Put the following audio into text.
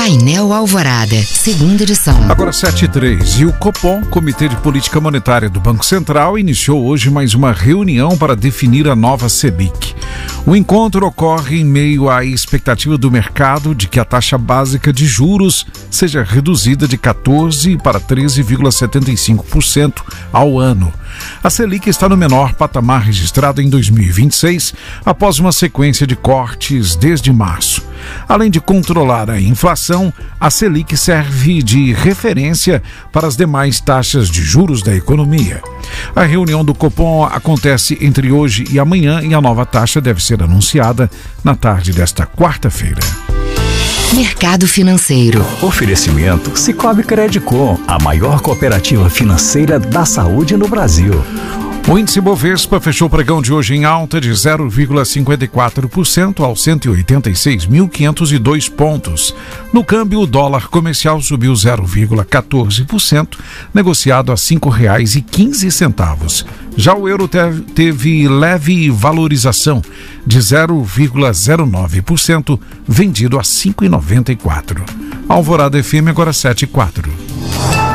Painel Alvorada, segunda edição. Agora 7h03. E o Copom, Comitê de Política Monetária do Banco Central, iniciou hoje mais uma reunião para definir a nova Selic. O encontro ocorre em meio à expectativa do mercado de que a taxa básica de juros seja reduzida de 14% para 13,75% ao ano. A Selic está no menor patamar registrado em 2026, após uma sequência de cortes desde março. Além de controlar a inflação, a Selic serve de referência para as demais taxas de juros da economia. A reunião do Copom acontece entre hoje e amanhã e a nova taxa deve ser anunciada na tarde desta quarta-feira. Mercado financeiro. Oferecimento Sicoob Credicom, a maior cooperativa financeira da saúde no Brasil. O índice Bovespa fechou o pregão de hoje em alta de 0,54% aos 186.502 pontos. No câmbio, o dólar comercial subiu 0,14%, negociado a R$ 5,15. Já o euro teve leve valorização de 0,09%, vendido a R$ 5,94. Alvorada FM agora 7h04.